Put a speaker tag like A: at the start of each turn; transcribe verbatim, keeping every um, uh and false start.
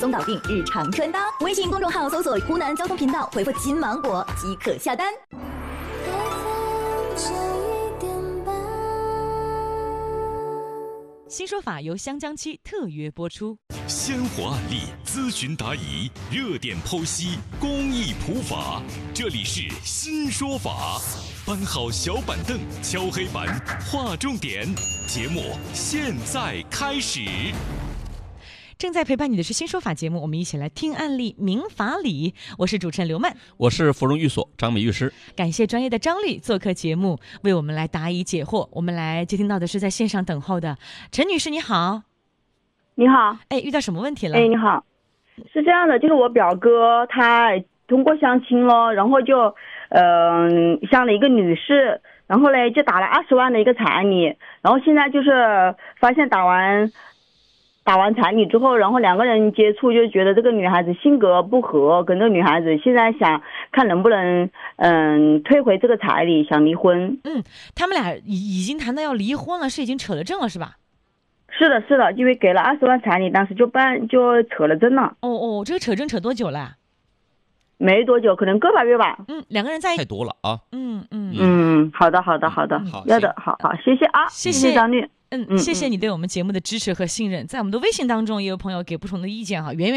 A: 送搞定，日常穿搭。微信公众号搜索湖南交通频道，回复金芒果即可下单。
B: 新说法由湘江期特约播出。
C: 鲜活案例，咨询答疑，热点剖析，公益普法。这里是新说法，搬好小板凳，敲黑板，划重点。节目现在开始。
B: 正在陪伴你的是新说法节目，我们一起来听案例明法理。我是主持人刘曼，
D: 我是芙蓉寓所张美律师。
B: 感谢专业的张律做客节目，为我们来答疑解惑。我们来接听到的是在线上等候的陈女士，你好。
E: 你好。
B: 哎，遇到什么问题了？
E: 哎，你好。是这样的，就是我表哥他通过相亲了，然后就嗯、呃、相了一个女士，然后呢就打了二十万的一个彩礼，然后现在就是发现打完打完彩礼之后，然后两个人接触就觉得这个女孩子性格不合，跟这个女孩子现在想看能不能嗯退回这个彩礼，想离婚。
B: 嗯，他们俩已已经谈到要离婚了，是已经扯了证了是吧？
E: 是的，是的，因为给了二十万彩礼，当时就办就扯了证了。
B: 哦哦，这个扯证扯多久了？
E: 没多久，可能个把月吧。
B: 嗯，两个人在
D: 太多了啊。
B: 嗯嗯
E: 嗯，好的好的好的，
D: 好，
E: 要的，好好，谢谢啊，
B: 谢
E: 谢张律。
B: 嗯，谢谢你对我们节目的支持和信任。在我们的微信当中，也有朋友给不同的意见哈，圆圆